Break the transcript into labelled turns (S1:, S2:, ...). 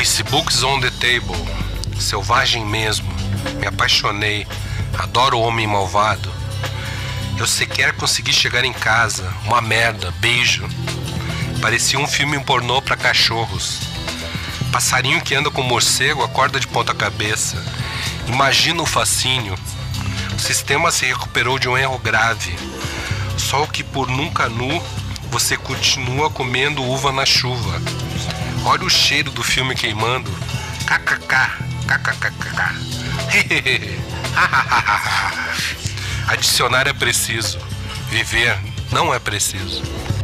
S1: Esse Books on the Table, selvagem mesmo, me apaixonei, adoro o homem malvado. Eu sequer consegui chegar em casa, uma merda, beijo. Parecia um filme pornô pra cachorros. Passarinho que anda com morcego acorda de ponta cabeça. Imagina o fascínio. O sistema se recuperou de um erro grave. Só que por nunca nu, você continua comendo uva na chuva. Olha o cheiro do filme queimando. KKK, kkkk. Adicionar é preciso. Viver não é preciso.